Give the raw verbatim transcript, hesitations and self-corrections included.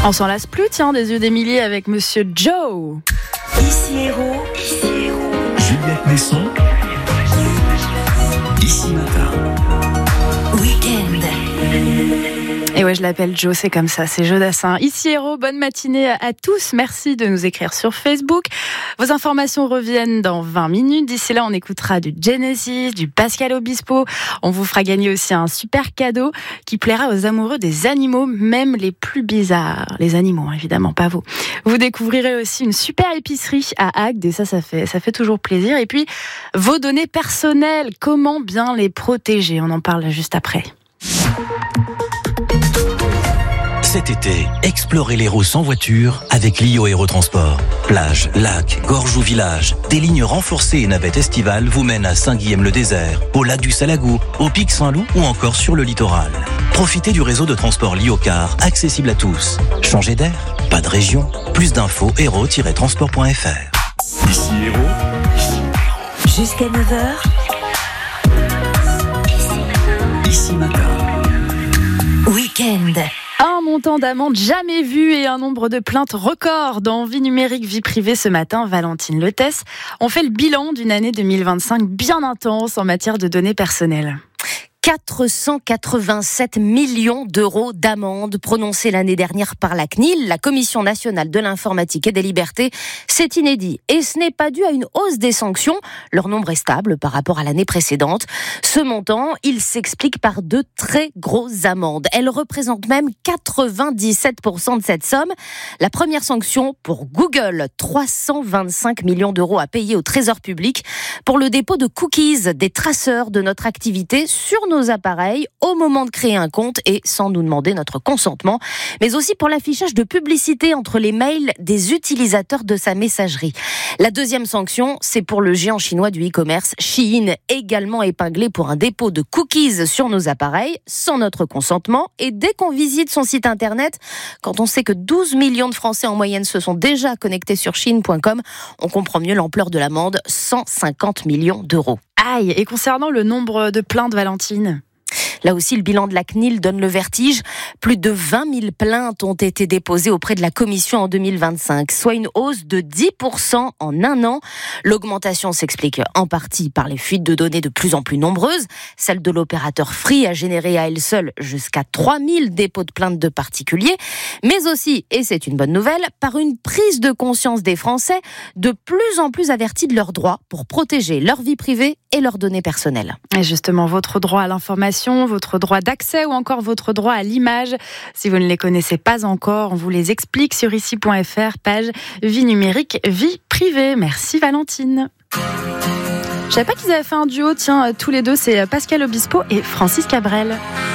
On s'en lasse plus, tiens, des yeux d'Émilie avec Monsieur Joe. Ici Héros, ici Héros. Juliette Nesson, Ici Matin. Week-end. Et ouais, je l'appelle Joe, c'est comme ça, c'est Joe Dassin. Ici Héros, bonne matinée à tous. Merci de nous écrire sur Facebook. Vos informations reviennent dans vingt minutes. D'ici là, on écoutera du Genesis, du Pascal Obispo. On vous fera gagner aussi un super cadeau qui plaira aux amoureux des animaux, même les plus bizarres. Les animaux, évidemment, pas vous. Vous découvrirez aussi une super épicerie à Agde, et ça, ça fait, ça fait toujours plaisir. Et puis, vos données personnelles, comment bien les protéger? On en parle juste après. Cet été, explorez l'Hérault sans voiture avec Lio Aérotransport. Plage, lac, gorge ou village, des lignes renforcées et navettes estivales vous mènent à Saint-Guilhem-le-Désert, au lac du Salagou, au pic Saint-Loup ou encore sur le littoral. Profitez du réseau de transport Lio Car, accessible à tous. Changez d'air, pas de région. Plus d'infos, hérault tiret transport point f r. Ici Héros, Jusqu'à neuf heures. Ici Matin. Week-end. Un montant d'amende jamais vu et un nombre de plaintes record dans Vie numérique, vie privée ce matin. Valentine Letès, on fait le bilan d'une année deux mille vingt-cinq bien intense en matière de données personnelles. quatre cent quatre-vingt-sept millions d'euros d'amende prononcées l'année dernière par la C N I L, la Commission nationale de l'informatique et des libertés. C'est inédit. Et ce n'est pas dû à une hausse des sanctions. Leur nombre est stable par rapport à l'année précédente. Ce montant, il s'explique par de très grosses amendes. Elles représentent même quatre-vingt-dix-sept pour cent de cette somme. La première sanction pour Google, trois cent vingt-cinq millions d'euros à payer au Trésor public pour le dépôt de cookies, des traceurs de notre activité sur nos appareils au moment de créer un compte et sans nous demander notre consentement, mais aussi pour l'affichage de publicité entre les mails des utilisateurs de sa messagerie. La deuxième sanction, c'est pour le géant chinois du e-commerce, Shein, également épinglé pour un dépôt de cookies sur nos appareils sans notre consentement. Et dès qu'on visite son site internet, quand on sait que douze millions de Français en moyenne se sont déjà connectés sur shein point com, on comprend mieux l'ampleur de l'amende, cent cinquante millions d'euros. Aïe, et concernant le nombre de plaintes, Valentine ? Là aussi, le bilan de la C N I L donne le vertige. Plus de vingt mille plaintes ont été déposées auprès de la Commission en deux mille vingt-cinq, soit une hausse de dix pour cent en un an. L'augmentation s'explique en partie par les fuites de données de plus en plus nombreuses. Celle de l'opérateur Free a généré à elle seule jusqu'à trois mille dépôts de plaintes de particuliers. Mais aussi, et c'est une bonne nouvelle, par une prise de conscience des Français de plus en plus avertis de leurs droits pour protéger leur vie privée et leurs données personnelles. Et justement, votre droit à l'information, votre droit d'accès ou encore votre droit à l'image. Si vous ne les connaissez pas encore, on vous les explique sur ici point f r, page vie numérique, vie privée. Merci Valentine. Je savais pas qu'ils avaient fait un duo, tiens, tous les deux, c'est Pascal Obispo et Francis Cabrel.